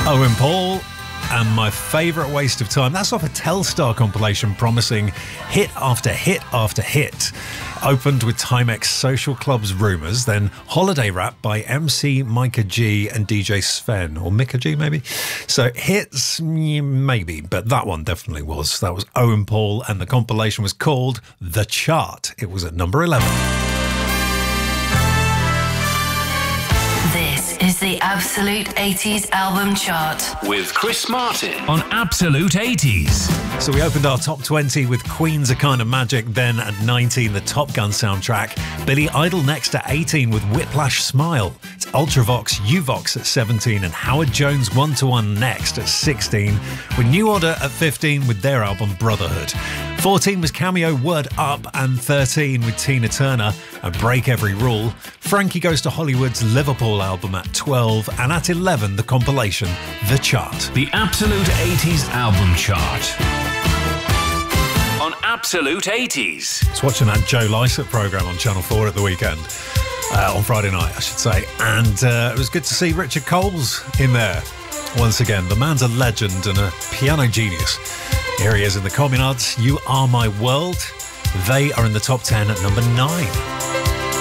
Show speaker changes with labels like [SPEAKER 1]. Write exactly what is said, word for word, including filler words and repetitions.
[SPEAKER 1] Owen Paul and My Favourite Waste of Time. That's off a Telstar compilation promising hit after hit after hit. Opened with Timex Social Club's Rumours, then Holiday Rap by M C Micah G and D J Sven, or Micah G maybe. So hits, maybe, but that one definitely was. That was Owen Paul, and the compilation was called The Chart. It was at number eleven.
[SPEAKER 2] This is the Absolute eighties Album Chart
[SPEAKER 3] with Chris Martin
[SPEAKER 4] on Absolute eighties.
[SPEAKER 1] So we opened our top twenty with Queen's A Kind of Magic, then at nineteen, the Top Gun soundtrack. Billy Idol next at eighteen with Whiplash Smile. It's Ultravox, Uvox at seventeen, and Howard Jones One to One next at sixteen, with New Order at fifteen with their album Brotherhood. fourteen was Cameo Word Up, and thirteen with Tina Turner and Break Every Rule. Frankie Goes to Hollywood's Liverpool album at twelve, and at eleven, the compilation The Chart.
[SPEAKER 4] The Absolute eighties Album Chart on Absolute eighties.
[SPEAKER 1] I was watching that Joe Lycett programme on Channel four at the weekend, uh, on Friday night, I should say, and uh, it was good to see Richard Coles in there once again. The man's a legend and a piano genius. Here he is in the Communards, You Are My World. They are in the top ten at number nine.